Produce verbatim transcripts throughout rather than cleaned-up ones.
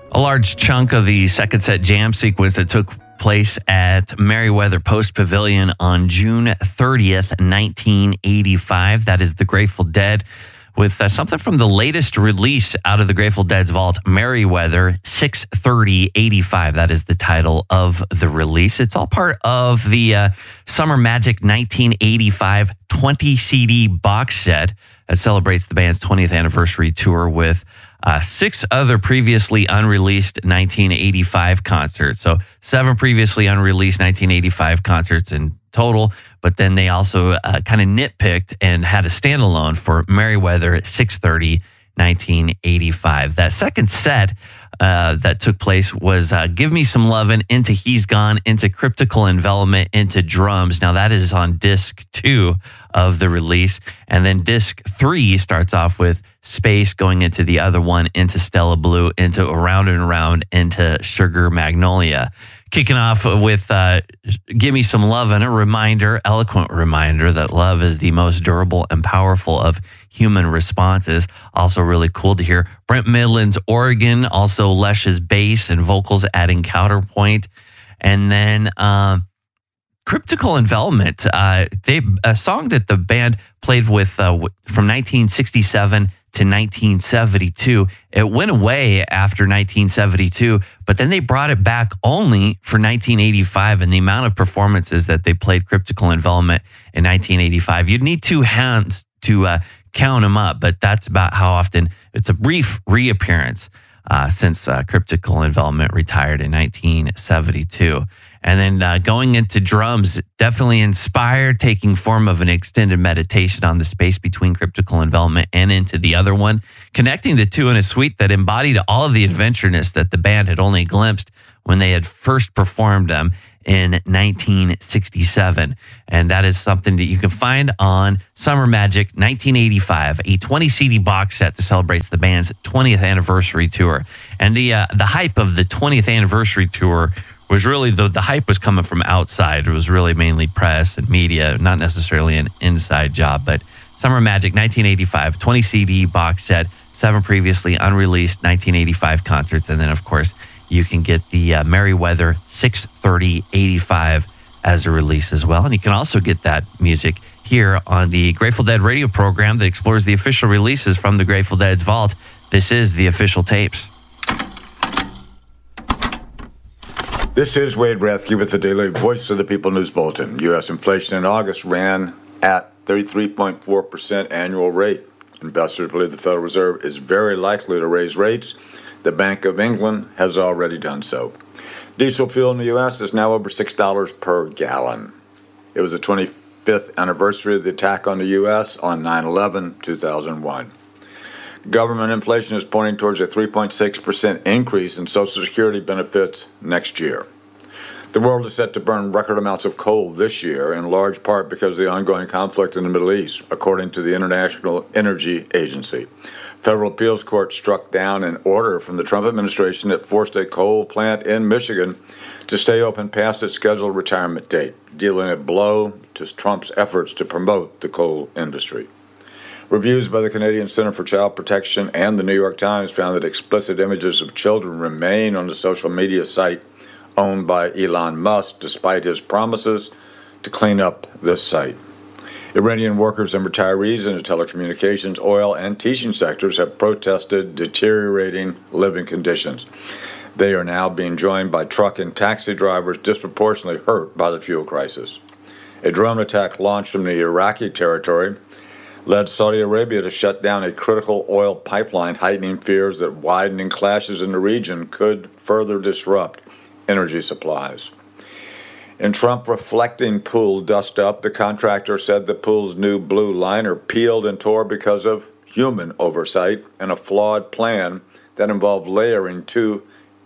A large chunk of the second set jam sequence that took place at Merriweather Post Pavilion on June thirtieth, nineteen eighty-five. That is the Grateful Dead with uh, something from the latest release out of the Grateful Dead's vault, Merriweather six thirty eighty-five. That is the title of the release. It's all part of the uh, Summer Magic nineteen eighty-five twenty C D box set that celebrates the band's twentieth anniversary tour with Uh, six other previously unreleased nineteen eighty-five concerts. So seven previously unreleased nineteen eighty-five concerts in total, but then they also uh, kind of nitpicked and had a standalone for Merriweather six thirty nineteen eighty-five. That second set uh, that took place was uh, Give Me Some Lovin', into He's Gone, into Cryptical Envelopment, into Drums. Now that is on disc two of the release. And then disc three starts off with Space, going into the other one, into Stella Blue, into Around and Around, into Sugar Magnolia. Kicking off with uh, Give Me Some Lovin', a reminder, eloquent reminder that love is the most durable and powerful of human responses. Also really cool to hear Brent Midland's organ, also Lesh's bass and vocals adding counterpoint. And then uh, Cryptical Envelopment, uh, they, a song that the band played with uh, from nineteen sixty-seven to nineteen seventy-two. It went away after nineteen seventy-two, but then they brought it back only for nineteen eighty-five, and the amount of performances that they played Cryptical Envelopment in nineteen eighty-five, you'd need two hands to uh, count them up, but that's about how often. It's a brief reappearance uh, since uh, Cryptical Envelopment retired in nineteen seventy-two. And then uh, going into Drums, definitely inspired, taking form of an extended meditation on the space between Cryptical Envelopment and into the other one, connecting the two in a suite that embodied all of the adventureness that the band had only glimpsed when they had first performed them in nineteen sixty-seven. And that is something that you can find on Summer Magic nineteen eighty-five, a twenty C D box set that celebrates the band's twentieth anniversary tour. And the uh, the hype of the twentieth anniversary tour was really, the, the hype was coming from outside. It was really mainly press and media, not necessarily an inside job. But Summer Magic nineteen eighty-five, twenty C D box set, seven previously unreleased nineteen eighty-five concerts. And then, of course, you can get the uh, Merriweather six thirty eighty-five as a release as well. And you can also get that music here on the Grateful Dead radio program that explores the official releases from the Grateful Dead's vault. This is the Official Tapes. This is Wade Rathke with the Daily Voice of the People News Bulletin. U S inflation in August ran at thirty-three point four percent annual rate. Investors believe the Federal Reserve is very likely to raise rates. The Bank of England has already done so. Diesel fuel in the U S is now over six dollars per gallon. It was the twenty-fifth anniversary of the attack on the U S on nine eleven two thousand one. Government inflation is pointing towards a three point six percent increase in Social Security benefits next year. The world is set to burn record amounts of coal this year, in large part because of the ongoing conflict in the Middle East, according to the International Energy Agency. Federal appeals court struck down an order from the Trump administration that forced a coal plant in Michigan to stay open past its scheduled retirement date, dealing a blow to Trump's efforts to promote the coal industry. Reviews by the Canadian Center for Child Protection and the New York Times found that explicit images of children remain on the social media site owned by Elon Musk, despite his promises to clean up this site. Iranian workers and retirees in the telecommunications, oil, and teaching sectors have protested deteriorating living conditions. They are now being joined by truck and taxi drivers disproportionately hurt by the fuel crisis. A drone attack launched from the Iraqi territory led Saudi Arabia to shut down a critical oil pipeline, heightening fears that widening clashes in the region could further disrupt energy supplies. In Trump reflecting pool dust-up, the contractor said the pool's new blue liner peeled and tore because of human oversight and a flawed plan that involved layering two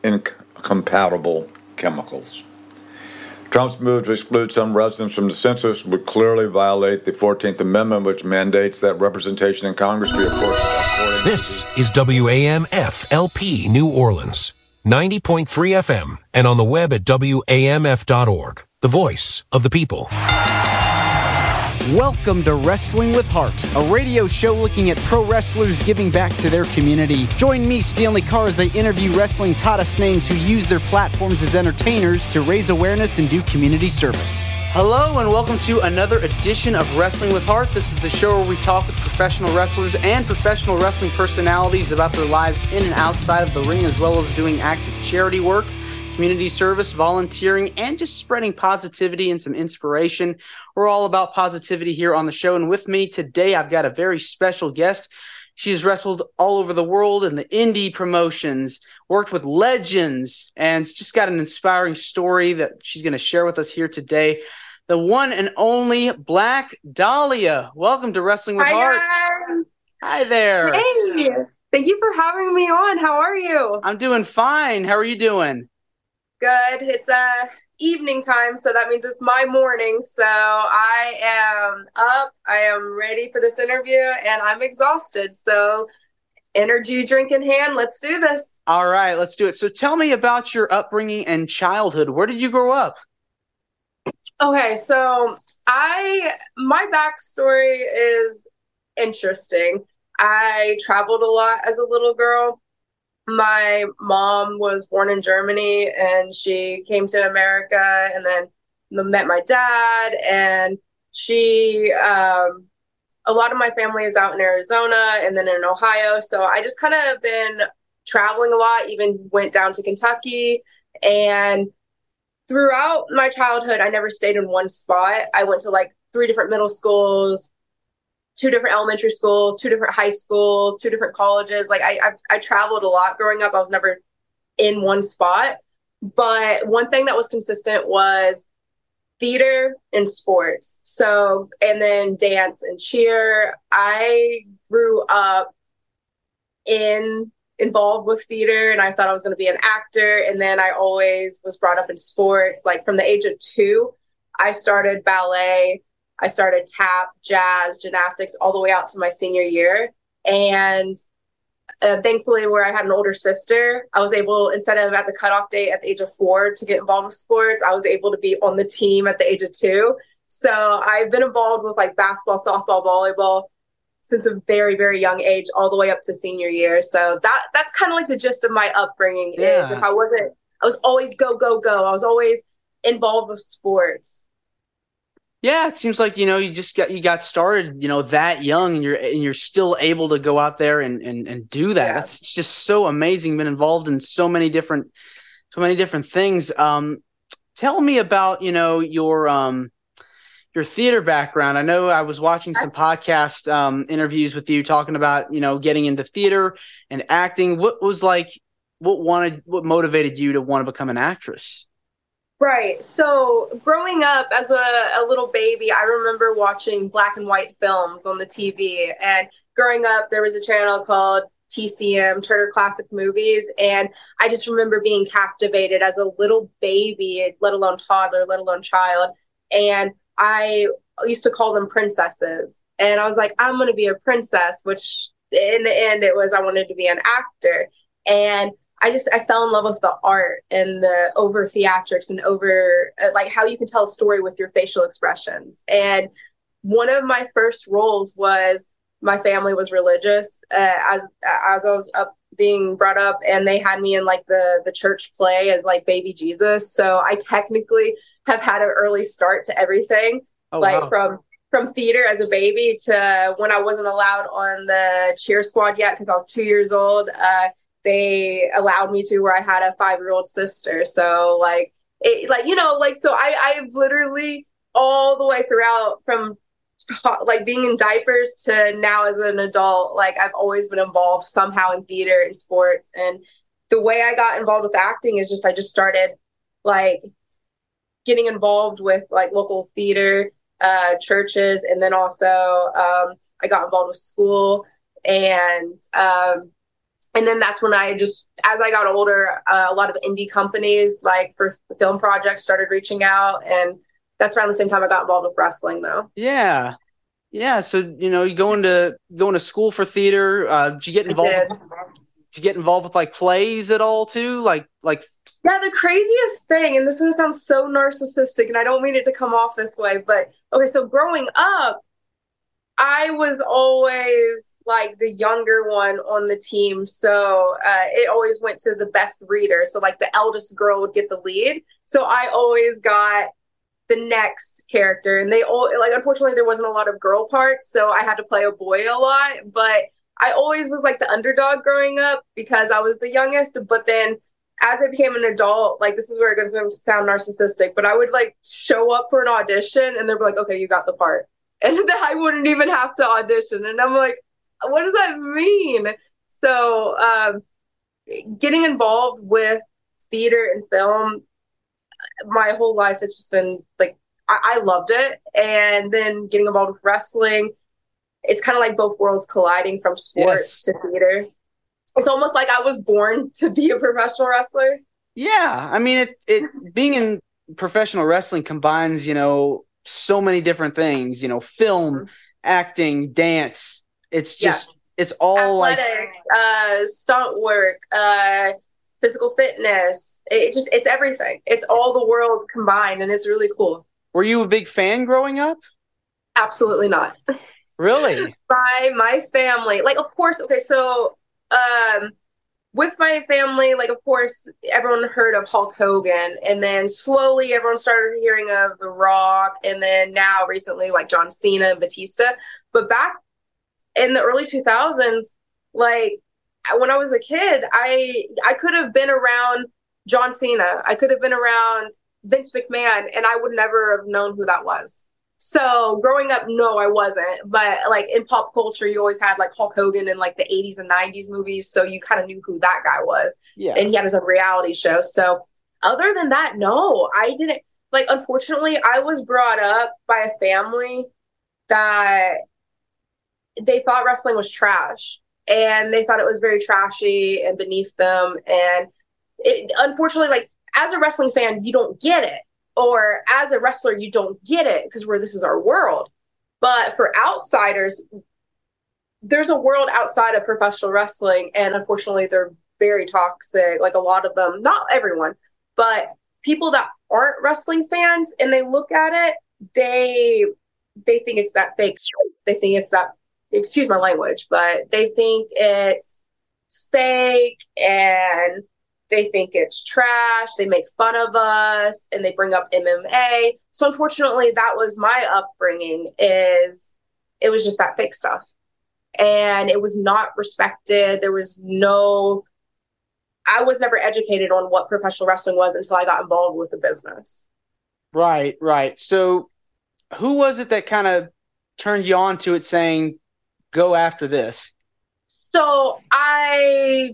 incompatible chemicals. Trump's move to exclude some residents from the census would clearly violate the fourteenth Amendment, which mandates that representation in Congress be apportioned. This is W A M F L P New Orleans, ninety point three F M, and on the web at W A M F dot org. The voice of the people. Welcome to Wrestling with Heart, a radio show looking at pro wrestlers giving back to their community. Join me, Stanley Carr, as I interview wrestling's hottest names who use their platforms as entertainers to raise awareness and do community service. Hello and welcome to another edition of Wrestling with Heart. This is the show where we talk with professional wrestlers and professional wrestling personalities about their lives in and outside of the ring, as well as doing acts of charity work, community service, volunteering, and just spreading positivity and some inspiration. We're all about positivity here on the show. And with me today, I've got a very special guest. She's wrestled all over the world in the indie promotions, worked with legends, and just got an inspiring story that she's going to share with us here today. The one and only Black Dahlia. Welcome to Wrestling with Hi, Heart. guys. Hi there. Hey, thank you for having me on. How are you? I'm doing fine. How are you doing? Good. It's uh evening time, so that means it's my morning. So I am up. I am ready for this interview, and I'm exhausted. So energy drink in hand. Let's do this. All right, let's do it. So tell me about your upbringing and childhood. Where did you grow up? Okay, so I my backstory is interesting. I traveled a lot as a little girl. My mom was born in Germany and she came to America and then met my dad, and she, um, a lot of my family is out in Arizona and then in Ohio. So I just kind of been traveling a lot, even went down to Kentucky. And throughout my childhood, I never stayed in one spot. I went to like three different middle schools, two different elementary schools, two different high schools, two different colleges. Like I, I, I traveled a lot growing up. I was never in one spot. But one thing that was consistent was theater and sports. So, and then dance and cheer. I grew up in involved with theater, and I thought I was going to be an actor. And then I always was brought up in sports. Like from the age of two, I started ballet. I started tap, jazz, gymnastics all the way out to my senior year. And uh, thankfully, where I had an older sister, I was able, instead of at the cutoff date at the age of four to get involved with sports, I was able to be on the team at the age of two. So I've been involved with like basketball, softball, volleyball since a very, very young age, all the way up to senior year. So that that's kind of like the gist of my upbringing. Yeah. Is if I wasn't, I was always go, go, go. I was always involved with sports. Yeah, it seems like, you know, you just got you got started, you know, that young, and you're and you're still able to go out there and and, and do that. Yeah. That's just so amazing. Been involved in so many different so many different things. Um, tell me about, you know, your um your theater background. I know I was watching some podcast um, interviews with you talking about, you know, getting into theater and acting. What was like what wanted what motivated you to want to become an actress? Right. So growing up as a, a little baby, I remember watching black and white films on the T V. And growing up, there was a channel called T C M, Turner Classic Movies. And I just remember being captivated as a little baby, let alone toddler, let alone child. And I used to call them princesses. And I was like, I'm going to be a princess, which in the end, it was I wanted to be an actor. And I just, I fell in love with the art and the over theatrics and over uh, like how you can tell a story with your facial expressions. And one of my first roles was, my family was religious uh, as, as I was up being brought up, and they had me in like the, the church play as like baby Jesus. So I technically have had an early start to everything, oh, like wow. from, from theater as a baby to when I wasn't allowed on the cheer squad yet, because I was two years old. Uh, They allowed me to, where I had a five-year-old sister. So like, it, like, you know, like, so I, I've literally all the way throughout from like being in diapers to now as an adult, like I've always been involved somehow in theater and sports. And the way I got involved with acting is just, I just started like getting involved with like local theater, uh, churches. And then also um, I got involved with school, and um, And then that's when I just, as I got older, uh, a lot of indie companies, like for film projects, started reaching out. And that's around the same time I got involved with wrestling, though. Yeah. Yeah. So, you know, you going to going to school for theater. Uh, did you get involved? Did. did to get involved with like plays at all too? Like, like Yeah, the craziest thing, and this is going to sound so narcissistic, and I don't mean it to come off this way, but okay, so growing up, I was always like the younger one on the team. So uh, it always went to the best reader. So like the eldest girl would get the lead. So I always got the next character. And they all, like, unfortunately, there wasn't a lot of girl parts. So I had to play a boy a lot. But I always was like the underdog growing up because I was the youngest. But then as I became an adult, like, this is where it goes to sound narcissistic, but I would like show up for an audition and they'd be like, okay, you got the part. And then I wouldn't even have to audition. And I'm like, what does that mean? So um, getting involved with theater and film, my whole life, it's just been like, I, I loved it. And then getting involved with wrestling, it's kind of like both worlds colliding from sports yes. to theater. It's almost like I was born to be a professional wrestler. Yeah. I mean, it, it being in professional wrestling combines, you know, so many different things, you know, film, mm-hmm. acting, dance. It's just, yes. it's all athletics, like uh, stunt work, uh, physical fitness. It just, it's everything. It's all the world combined, and it's really cool. Were you a big fan growing up? Absolutely not. Really? By my family, like, of course. Okay, so um, with my family, like, of course, everyone heard of Hulk Hogan, and then slowly everyone started hearing of The Rock, and then now recently, like John Cena and Batista. But back in the early two thousands, like, when I was a kid, I I could have been around John Cena. I could have been around Vince McMahon, and I would never have known who that was. So growing up, no, I wasn't. But like in pop culture, you always had like Hulk Hogan in like the eighties and nineties movies. So you kind of knew who that guy was. Yeah. And he had his own reality show. So other than that, no, I didn't. Like, unfortunately, I was brought up by a family that they thought wrestling was trash. And they thought it was very trashy and beneath them. And it, unfortunately, like, as a wrestling fan, you don't get it. Or as a wrestler, you don't get it because we're this is our world. But for outsiders, there's a world outside of professional wrestling. And unfortunately, they're very toxic. Like, a lot of them, not everyone, but people that aren't wrestling fans and they look at it, they they think it's that fake. They think it's that, excuse my language, but they think it's fake and they think it's trash. They make fun of us and they bring up M M A. So unfortunately, that was my upbringing, is it was just that fake stuff. And it was not respected. There was no, I was never educated on what professional wrestling was until I got involved with the business. Right, right. So who was it that kind of turned you on to it, saying, go after this? So I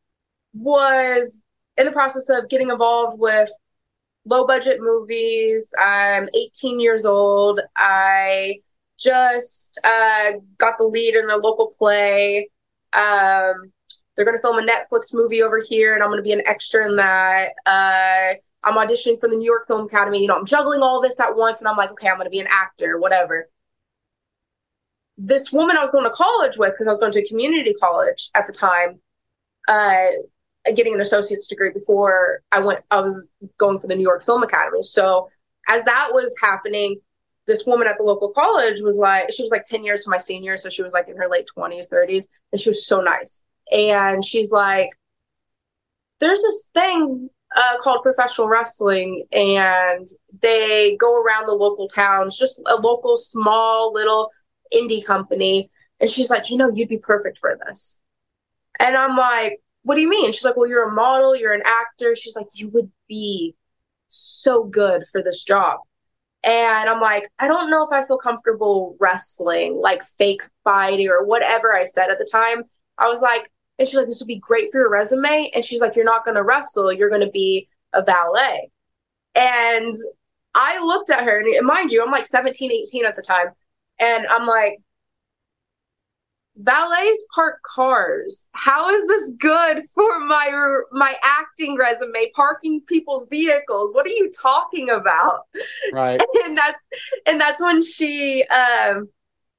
was in the process of getting involved with low budget movies. I'm eighteen years old. I just uh, got the lead in a local play. Um, they're going to film a Netflix movie over here, and I'm going to be an extra in that. Uh, I'm auditioning for the New York Film Academy. You know, I'm juggling all this at once, and I'm like, okay, I'm going to be an actor, whatever. This woman I was going to college with, because I was going to a community college at the time, uh, getting an associate's degree before I went, I was going for the New York Film Academy. So as that was happening, this woman at the local college was like, she was like ten years to my senior. So she was like in her late twenties, thirties. And she was so nice. And she's like, there's this thing uh, called professional wrestling. And they go around the local towns, just a local, small, little indie company. And she's like, you know, you'd be perfect for this. And I'm like, what do you mean? She's like, well, you're a model, you're an actor. She's like, you would be so good for this job. And I'm like, I don't know if I feel comfortable wrestling, like fake fighting or whatever I said at the time. I was like, and she's like, this would be great for your resume. And she's like, you're not going to wrestle. You're going to be a valet. And I looked at her, and mind you, I'm like seventeen, eighteen at the time. And I'm like, valets park cars. How is this good for my my acting resume? Parking people's vehicles. What are you talking about? Right. And that's and that's when she um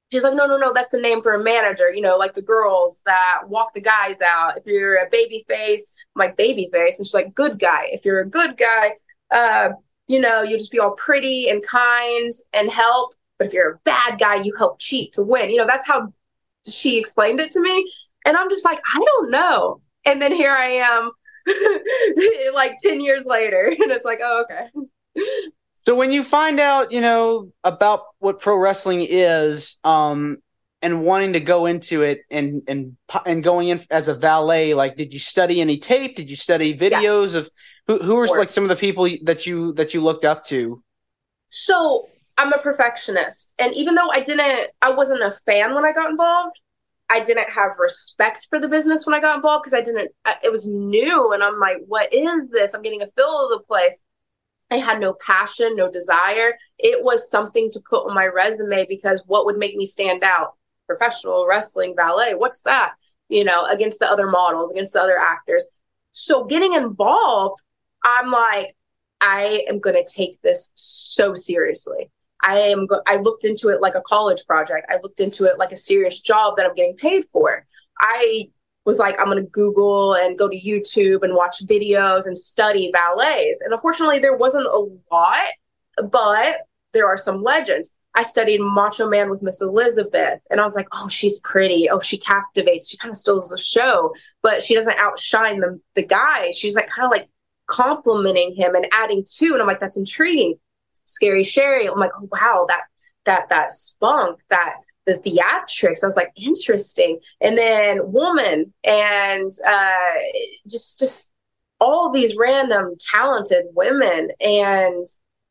She's like, no, no, no, that's the name for a manager, you know, like the girls that walk the guys out. If you're a baby face, I'm like, baby face. And she's like, good guy. If you're a good guy, uh, you know, you just be all pretty and kind and help. But if you're a bad guy, you help cheat to win. You know, that's how she explained it to me. And I'm just like, I don't know. And then here I am like ten years later. And it's like, oh, okay. So when you find out, you know, about what pro wrestling is, um, and wanting to go into it and and and going in as a valet, like, did you study any tape? Did you study videos yeah. of who who are like some of the people that you that you looked up to? So I'm a perfectionist, and even though I didn't, I wasn't a fan when I got involved. I didn't have respect for the business when I got involved because I didn't. It was new, and I'm like, what is this? I'm getting a feel of the place. I had no passion, no desire. It was something to put on my resume because what would make me stand out? Professional wrestling, ballet, what's that? You know, against the other models, against the other actors. So getting involved, I'm like, I am going to take this so seriously. I am. Go- I looked into it like a college project. I looked into it like a serious job that I'm getting paid for. I was like, I'm going to Google and go to YouTube and watch videos and study ballets. And unfortunately, there wasn't a lot, but there are some legends. I studied Macho Man with Miss Elizabeth, and I was like, oh, she's pretty. Oh, she captivates. She kind of steals the show, but she doesn't outshine the, the guy. She's like kind of like complimenting him and adding to. And I'm like, that's intriguing. Scary Sherry. I'm like, oh, wow, that, that, that spunk, that, the theatrics. I was like, interesting. And then Woman and uh, just just all these random talented women. And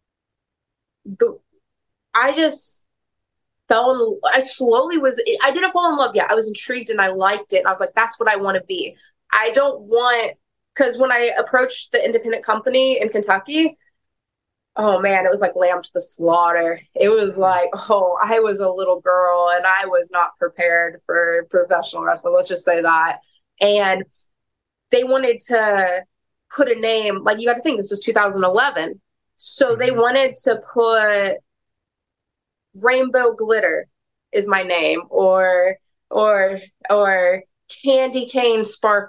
the I just fell in, I slowly was, I didn't fall in love yet. I was intrigued and I liked it. And I was like, that's what I want to be. I don't want, because when I approached the independent company in Kentucky, oh man, it was like lamb to the slaughter. It was like, oh, I was a little girl and I was not prepared for professional wrestling. Let's just say that. And they wanted to put a name, like you got to think this was two thousand eleven. So they wanted to put Rainbow Glitter is my name, or, or, or Candy Cane Sparkle.